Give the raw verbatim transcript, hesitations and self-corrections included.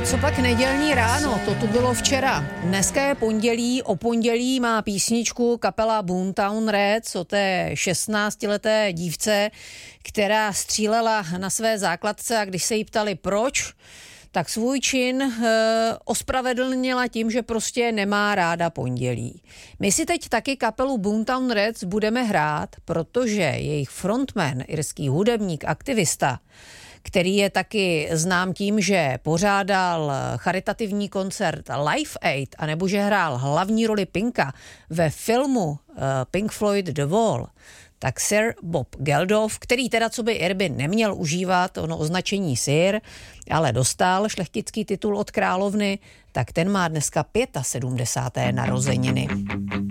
co pak nedělní ráno, to tu bylo včera. Dneska je pondělí, o pondělí má písničku kapela Boomtown Rats o té šestnáctileté dívce, která střílela na své základce a když se jí ptali proč, tak svůj čin e, ospravedlnila tím, že prostě nemá ráda pondělí. My si teď taky kapelu Boomtown Rats budeme hrát, protože jejich frontman, irský hudebník, aktivista, který je taky znám tím, že pořádal charitativní koncert Live Aid, anebo že hrál hlavní roli Pinka ve filmu uh, Pink Floyd The Wall, tak Sir Bob Geldof, který teda co by Irby neměl užívat ono označení Sir, ale dostal šlechtický titul od královny, tak ten má dneska sedmdesát pět narozeniny.